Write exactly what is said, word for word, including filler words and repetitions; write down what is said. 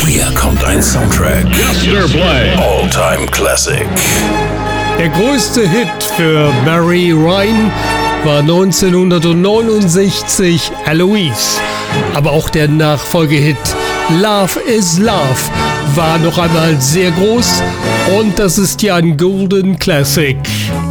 Hier kommt ein Soundtrack. Yesterday Play. All-Time Classic. Der größte Hit für Barry Ryan war neunzehnhundertneunundsechzig Eloise. Aber auch der Nachfolgehit Love is Love war noch einmal sehr groß und das ist ja ein Golden Classic.